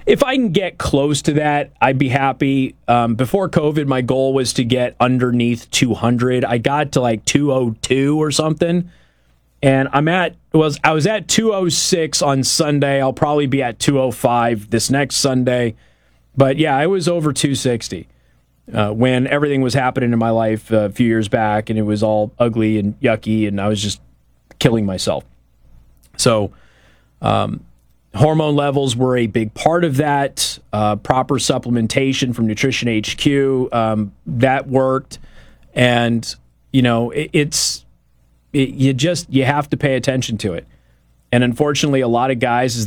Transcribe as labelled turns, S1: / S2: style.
S1: If I can get close to that, I'd be happy. Before COVID, my goal was to get underneath 200. I got to like 202 or something, and I was at 206 on Sunday. I'll probably be at 205 this next Sunday, but yeah, I was over 260 when everything was happening in my life a few years back, and it was all ugly and yucky, and I was just killing myself. So. Hormone levels were a big part of that. Proper supplementation from Nutrition HQ, that worked. And, you know, you have to pay attention to it. And unfortunately, a lot of guys,